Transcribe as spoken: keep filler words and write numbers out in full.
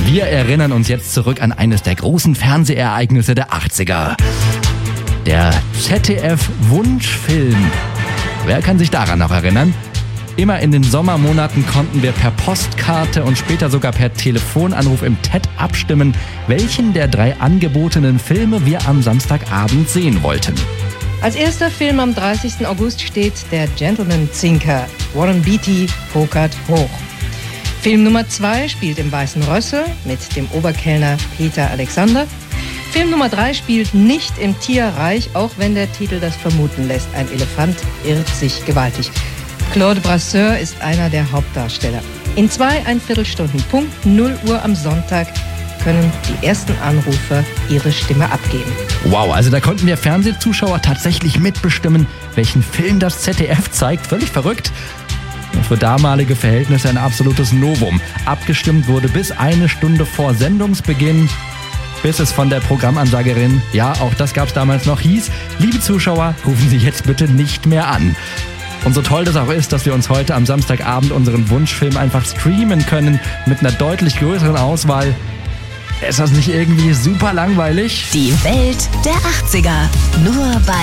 Wir erinnern uns jetzt zurück an eines der großen Fernsehereignisse der achtziger. Der Z D F-Wunschfilm. Wer kann sich daran noch erinnern? Immer in den Sommermonaten konnten wir per Postkarte und später sogar per Telefonanruf im T E D abstimmen, welchen der drei angebotenen Filme wir am Samstagabend sehen wollten. Als erster Film am dreißigsten August steht Der Gentleman-Zinker. Warren Beatty pokert hoch. Film Nummer zwei spielt im Weißen Rössel mit dem Oberkellner Peter Alexander. Film Nummer drei spielt nicht im Tierreich, auch wenn der Titel das vermuten lässt. Ein Elefant irrt sich gewaltig. Claude Brasseur ist einer der Hauptdarsteller. In zwei Einviertelstunden, Punkt null Uhr am Sonntag, können die ersten Anrufer ihre Stimme abgeben. Wow, also da konnten wir Fernsehzuschauer tatsächlich mitbestimmen, welchen Film das Z D F zeigt. Völlig verrückt. Und für damalige Verhältnisse ein absolutes Novum. Abgestimmt wurde bis eine Stunde vor Sendungsbeginn, bis es von der Programmansagerin, ja, auch das gab es damals noch, hieß: Liebe Zuschauer, rufen Sie jetzt bitte nicht mehr an. Und so toll das auch ist, dass wir uns heute am Samstagabend unseren Wunschfilm einfach streamen können mit einer deutlich größeren Auswahl. Ist das nicht irgendwie super langweilig? Die Welt der achtziger. Nur bei